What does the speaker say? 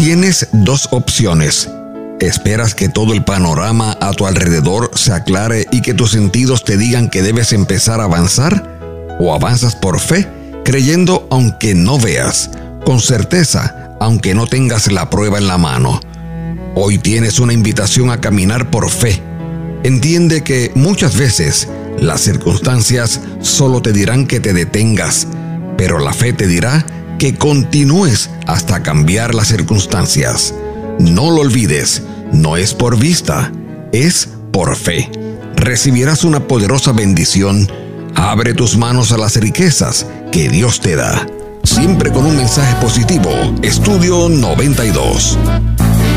Tienes dos opciones. ¿Esperas que todo el panorama a tu alrededor se aclare y que tus sentidos te digan que debes empezar a avanzar? ¿O avanzas por fe, creyendo aunque no veas, con certeza aunque no tengas la prueba en la mano? Hoy tienes una invitación a caminar por fe. Entiende que muchas veces las circunstancias solo te dirán que te detengas, pero la fe te dirá que continúes hasta cambiar las circunstancias. No lo olvides, no es por vista, es por fe. Recibirás una poderosa bendición. Abre tus manos a las riquezas que Dios te da. Siempre con un mensaje positivo. Estudio 92.